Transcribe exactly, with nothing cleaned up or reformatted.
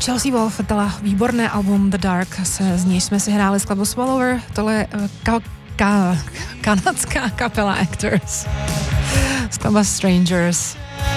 Chelsea Wolfe dala výborné album The Dark, se, z něj jsme si hráli skladbu Swallower, tohle je ka, ka, kanadská kapela Actors, skladba Strangers.